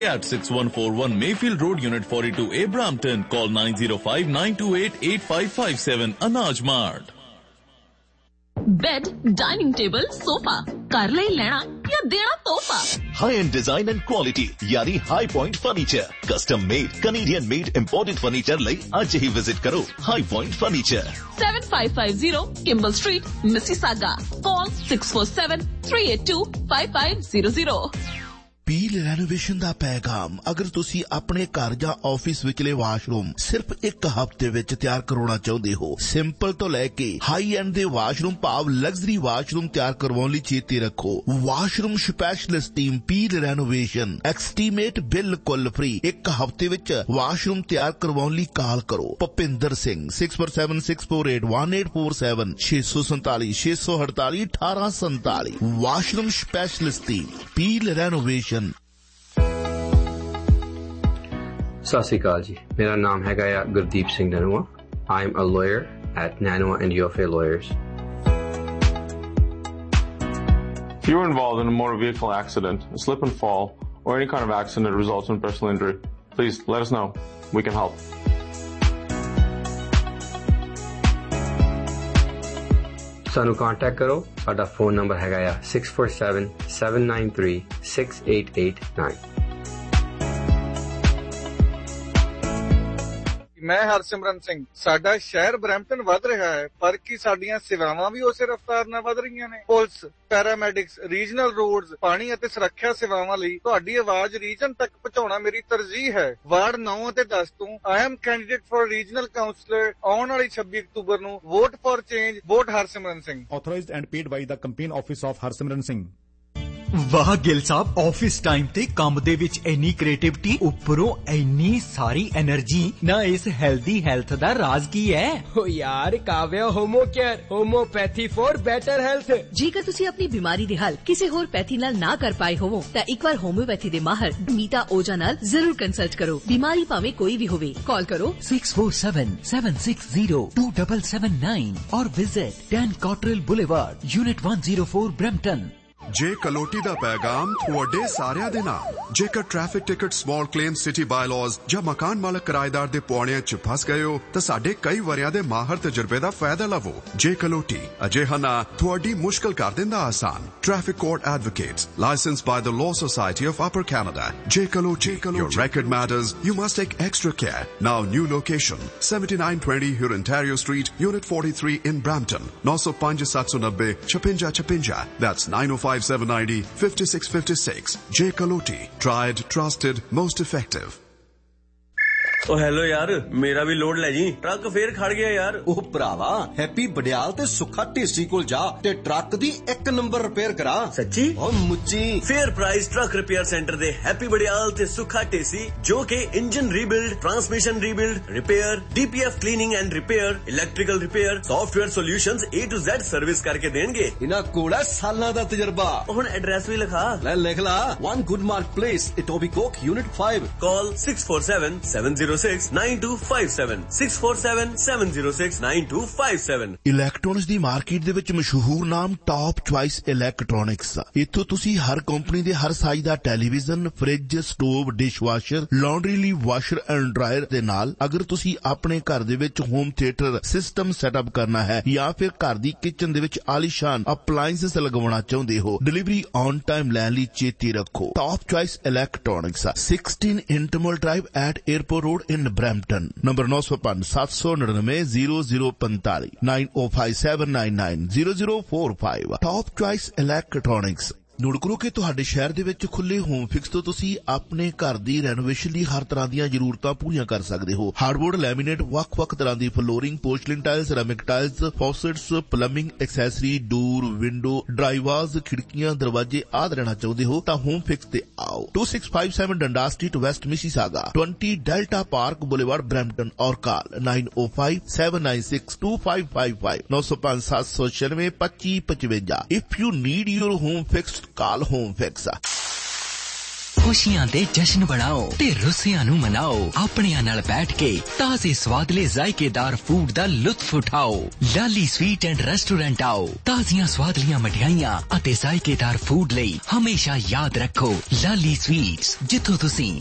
at 6141 Mayfield Road, Unit 42A, Brampton. Call 905-928-8557. Anaj Mart. Bed, dining table, sofa कर ले लेना या देना तोहफा. High and design and quality यानी high point furniture. Custom made Canadian made imported furniture ਲਈ ਅੱਜ ਹੀ विजिट करो high point furniture. 7550 Kimball Street, Mississauga. Call 647-382-5500. Peel renovation ਦਾ ਪੈਗਾਮ. ਅਗਰ ਤੁਸੀਂ ਆਪਣੇ ਘਰ ਜਾਂ ਆਫਿਸ ਵਿਚਲੇ ਵਾਸ਼ਰੂਮ ਸਿਰਫ ਇੱਕ ਹਫ਼ਤੇ ਵਿੱਚ ਤਿਆਰ ਕਰਵਾਉਣਾ ਚਾਹੁੰਦੇ ਹੋ, ਸਿੰਪਲ ਤੋਂ ਲੈ ਕੇ ਹਾਈ ਐਂਡ ਦੇ ਵਾਸ਼ਰੂਮ ਭਾਵ ਲਗਜ਼ਰੀ ਵਾਸ਼ਰੂਮ ਤਿਆਰ ਕਰਵਾਉਣ ਲਈ ਚੇਤੇ ਰੱਖੋ. Washroom specialist team peel renovation estimate ਬਿਲਕੁਲ ਫ੍ਰੀ. ਇੱਕ ਹਫ਼ਤੇ ਵਿੱਚ ਵਾਸ਼ਰੂਮ ਤਿਆਰ ਕਰਵਾਉਣ ਲਈ ਕਾਲ ਕਰੋ. Bhupinder Singh 6476481847 647 648 1847. Washroom specialist team peel renovation. ਸਤਿ ਸ਼੍ਰੀ ਅਕਾਲ ਜੀ. ਮੇਰਾ ਨਾਮ ਹੈਗਾ ਆ Gurdeep Singh ਨਨੂਆ. I am a lawyer at Nanoa and UFA Lawyers. If you were involved in a motor vehicle accident, a slip and fall, or any kind of accident that results in personal injury, please let us know. We can help. ਸਾਨੂੰ contact ਕਰੋ. ਸਾਡਾ phone number ਹੈਗਾ ਆ 6477936889. ਮੈਂ ਹਰਸਿਮਰਨ ਸਿੰਘ. ਸਾਡਾ ਸ਼ਹਿਰ Brampton ਵੱਧ ਰਿਹਾ ਹੈ, ਪਰ ਕੀ ਸਾਡੀਆਂ ਸੇਵਾਵਾਂ ਵੀ ਉਸੇ ਰਫ਼ਤਾਰ ਨਾਲ ਵੱਧ ਰਹੀਆਂ ਨੇ? ਪੁਲਿਸ, ਪੈਰਾਮੈਡਿਕਸ, ਰੀਜਨਲ ਰੋਡਸ, ਪਾਣੀ ਅਤੇ ਸੁਰੱਖਿਆ ਸੇਵਾਵਾਂ ਲਈ ਤੁਹਾਡੀ ਆਵਾਜ਼ ਰੀਜਨ ਤੱਕ ਪਹੁੰਚਾਉਣਾ ਮੇਰੀ ਤਰਜੀਹ ਹੈ. ਵਾਰਡ 9 ਅਤੇ 10 ਤੋਂ I am candidate for regional councillor. ਆਉਣ ਵਾਲੀ 26 ਅਕਤੂਬਰ ਨੂੰ vote for change, vote Harsimran Singh. Authorized and paid by the campaign office of Harsimran Singh. ਵਾਹ ਗਿੱਲ ਸਾਹਿਬ, ਆਫਿਸ ਟਾਈਮ ਤੇ ਕੰਮ ਦੇ ਵਿੱਚ ਇੰਨੀ ਕ੍ਰੀਏਟਿਵਿਟੀ, ਉੱਪਰੋਂ ਇੰਨੀ ਸਾਰੀ એનર્ਜੀ. ਨਾ ਇਸ ਹੈਲਦੀ ਹੈਲਥ ਦਾ ਰਾਜ਼ ਕੀ ਹੈ? ਓ ਯਾਰ Kavya homo care, homeopathy for better health. ਜੇਕਰ ਤੁਸੀਂ ਆਪਣੀ ਬਿਮਾਰੀ ਦੇ ਹੱਲ ਕਿਸੇ ਹੋਰ ਪੈਥੀ ਨਾਲ ਨਾ ਕਰ ਪਾਏ ਹੋਵੋ ਤਾਂ ਇੱਕ ਵਾਰ ਹੋਮਿਓਪੈਥੀ ਦੇ ਮਾਹਰ ਮੀਤਾ ਓਜਾ ਨਾਲ ਜ਼ਰੂਰ ਕੰਸਲਟ ਕਰੋ. ਬਿਮਾਰੀ ਭਾਵੇਂ ਕੋਈ ਵੀ ਹੋਵੇ, ਕਾਲ ਕਰੋ 6477602779 ਔਰ visit 10 Cottrell Boulevard, Unit 104, Brampton. ਜੇ ਕਲੋਟੀ ਦਾ ਪੈਗਾਮ ਤੁਹਾਡੇ ਸਾਰਿਆਂ ਦੇ ਨਾਲ. ਜੇਕਰ traffic ticket, small claim, city bylaws ਜਾਂ ਮਕਾਨ ਮਾਲਕ ਕਿਰਾਏਦਾਰ ਦੇ ਪੌੜਿਆਂ 'ਚ ਫਸ ਗਏ ਹੋ ਤਾਂ ਸਾਡੇ ਕਈ ਵਰਿਆਂ ਦੇ ਮਾਹਰ ਤਜਰਬੇ ਦਾ ਫਾਇਦਾ ਲਵੋ. ਜੇ ਕਲੋਟੀ ਅਜਿਹਾ ਨਾ ਤੁਹਾਡੀ ਮੁਸ਼ਕਲ ਕਰ ਦਿੰਦਾ ਆਸਾਨ. Traffic court advocates, licensed ਬਾय the Law Society of Upper Canada. ਜੇ Kaloti, your record matters. You must take extra care. Now new location 7920 Hurontario Street, Unit 43 in Brampton. 905 790 5656. That's 905-790 5656. J. Kaloti. Tried, trusted, most effective. O hello ਯਾਰ, ਮੇਰਾ ਵੀ load ਲੈ ਜੀ. Truck ਫੇਰ ਖੜ ਗਿਆ ਯਾਰ. ਉਹ ਭਰਾਵਾ, ਹੈਪੀ ਬੜਿਆਲ ਤੇ ਸੁੱਖਾ ਢੇਸੀ ਕੋਲ ਜਾ ਤੇ ਟਰੱਕ ਦੀ 1 ਨੰਬਰ ਰਿਪੇਅਰ ਕਰਾ. ਸੱਚੀ? ਓ ਮੁੱਚੀ. Fair price truck repair centre ਦੇ ਹੈਪੀ ਬੜਿਆਲ ਤੇ ਸੁੱਖਾ ਢੇਸੀ, ਜੋ ਕਿ engine rebuild, transmission rebuild, repair, DPF cleaning and repair, electrical repair, software solutions A to Z service ਕਰਕੇ ਦੇਣਗੇ. ਇਹਨਾਂ ਕੋਲ ਹੈ ਸਾਲਾਂ ਦਾ ਤਜਰਬਾ. ਹੁਣ ਐਡਰੈਸ ਵੀ ਲਿਖਾ ਲੈ. ਲਿਖ ਲਾ. 1 Goodmark Place, Etobicoke, Unit 5. Call 647-706-9257. 647-706-9257. Electronics ਦੀ ਮਾਰਕੀਟ ਦੇ ਵਿੱਚ ਮਸ਼ਹੂਰ ਨਾਮ ਟਾਪ ਚੁਆਇਸ ਇਲੈਕਟ੍ਰੋਨਿਕਸ. ਇੱਥੋਂ ਤੁਸੀਂ ਹਰ ਕੰਪਨੀ ਦੇ ਹਰ ਸਾਈਜ਼ ਦਾ television, fridge, stove, dishwasher, laundry ਲਈ ਵਾਸ਼ਰ ਐਂਡ ਡਰਾਇਰ ਦੇ ਨਾਲ ਅਗਰ ਤੁਸੀਂ ਆਪਣੇ ਘਰ ਦੇ ਵਿੱਚ ਹੋਮ ਥੀਏਟਰ ਸਿਸਟਮ ਸੈਟਅਪ ਕਰਨਾ ਹੈ ਜਾਂ ਫਿਰ ਘਰ ਦੀ ਕਿਚਨ ਦੇ ਵਿੱਚ ਆਲੀਸ਼ਾਨ ਅਪਲਾਇੰਸਸ ਲਗਵਾਉਣਾ ਚਾਹੁੰਦੇ ਹੋ, ਡਿਲੀਵਰੀ ਔਨ ਟਾਈਮ ਲੈਣ ਲਈ ਚੇਤੇ ਰੱਖੋ. Top choice electronics 16 Intimal Drive at Airport Road in Brampton. Number 905-799-0045 9057990045. Top Choice Electronics. Note ਕਰੋ ਕਿ ਤੁਹਾਡੇ ਸ਼ਹਿਰ ਦੇ ਵਿੱਚ ਖੁੱਲੇ ਹੋਮ ਫਿਕਸ ਤੋਂ ਤੁਸੀਂ ਆਪਣੇ ਘਰ ਦੀ ਰੈਨੋਵੇਸ਼ਨ ਲਈ ਹਰ ਤਰ੍ਹਾਂ ਦੀਆਂ ਜ਼ਰੂਰਤਾਂ ਪੂਰੀਆਂ ਕਰ ਸਕਦੇ ਹੋ. ਹਾਰਡਵੁੱਡ, ਲੈਮੀਨੇਟ, ਵੱਖ-ਵੱਖ ਤਰ੍ਹਾਂ ਦੀ flooring, ਪੋਰਸਲਿਨ tile, ceramic tiles, ਫੌਸਟਸ, plumbing accessory, ਡੋਰ, ਵਿੰਡੋ, ਡਰਾਈਵਾਜ਼, ਖਿੜਕੀਆਂ, ਦਰਵਾਜ਼ੇ ਆਦਿ ਲੈਣਾ ਚਾਹੁੰਦੇ ਹੋ ਤਾਂ ਹੋਮ ਫਿਕਸ ਤੇ ਆਓ. 2657 Dundas Street, West Mississauga, 20 Delta Park Boulevard, Brampton, or call 905-796-2555 905-796-2555. If you need your home fixed, call Home Fix. ਖੁਸ਼ੀਆਂ ਦੇ ਜਸ਼ਨ ਬਣਾਓ ਤੇ ਰੁੱਸਿਆਂ ਨੂੰ ਮਨਾਓ। ਆਪਣਿਆਂ ਨਾਲ ਬੈਠ ਕੇ ਤਾਜ਼ੇ ਸਵਾਦਲੇ ਜ਼ਾਇਕੇਦਾਰ food the ਲੁਤਫ ਉਠਾਓ। Lali sweet and restaurant ਆਓ। ਤਾਜ਼ੀਆਂ ਸਵਾਦਲੀਆਂ ਮਠਿਆਈਆਂ ਅਤੇ ਜ਼ਾਇਕੇਦਾਰ ਫੂਡ ਲਈ ਹਮੇਸ਼ਾ ਯਾਦ ਰੱਖੋ ਲਾਲੀ ਸਵੀਟਸ, ਜਿੱਥੋਂ ਤੁਸੀਂ